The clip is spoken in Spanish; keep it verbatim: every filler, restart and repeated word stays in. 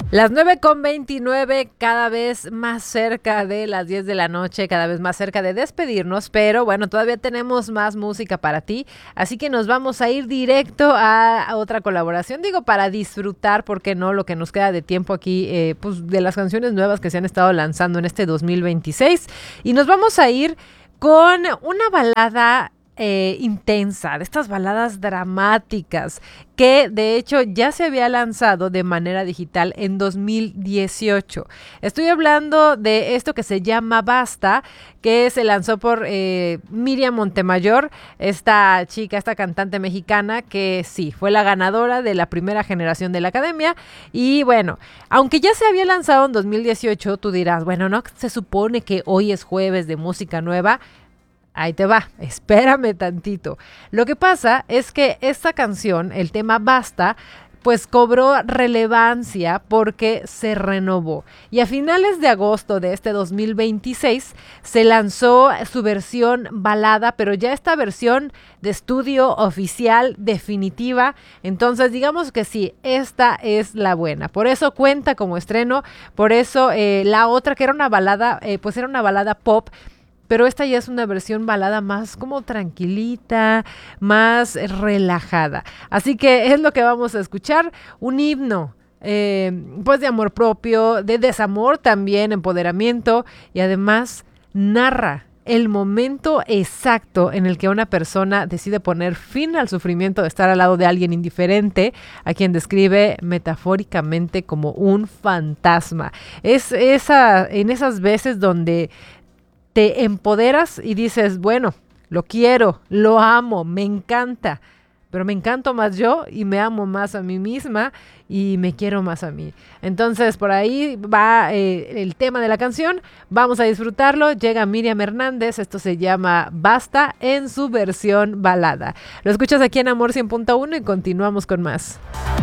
Las nueve con veintinueve, cada vez más cerca de las diez de la noche, cada vez más cerca de despedirnos, pero bueno, todavía tenemos más música para ti, así que nos vamos a ir directo a, a otra colaboración, digo, para disfrutar, ¿por qué no?, lo que nos queda de tiempo aquí, eh, pues de las canciones nuevas que se han estado lanzando en este dos mil veintiséis, y nos vamos a ir con una balada Eh, intensa, de estas baladas dramáticas, que de hecho ya se había lanzado de manera digital en dos mil dieciocho. Estoy hablando de esto que se llama Basta, que se lanzó por eh, Miriam Montemayor, esta chica, esta cantante mexicana, que sí, fue la ganadora de la primera generación de la Academia. Y bueno, aunque ya se había lanzado en dos mil dieciocho, tú dirás, bueno, ¿no se supone que hoy es jueves de música nueva? Ahí te va, espérame tantito. Lo que pasa es que esta canción, el tema Basta, pues cobró relevancia porque se renovó. Y a finales de agosto de este dos mil veintiséis se lanzó su versión balada, pero ya esta versión de estudio oficial definitiva. Entonces digamos que sí, esta es la buena. Por eso cuenta como estreno, por eso eh, la otra que era una balada, eh, pues era una balada pop, pero esta ya es una versión balada más como tranquilita, más relajada. Así que es lo que vamos a escuchar, un himno, eh, pues de amor propio, de desamor también, empoderamiento, y además narra el momento exacto en el que una persona decide poner fin al sufrimiento de estar al lado de alguien indiferente, a quien describe metafóricamente como un fantasma. Es esa, en esas veces donde te empoderas y dices, bueno, lo quiero, lo amo, me encanta, pero me encanto más yo y me amo más a mí misma y me quiero más a mí. Entonces, por ahí va eh, el tema de la canción, vamos a disfrutarlo. Llega Miriam Hernández, esto se llama Basta en su versión balada. Lo escuchas aquí en Amor cien punto uno y continuamos con más.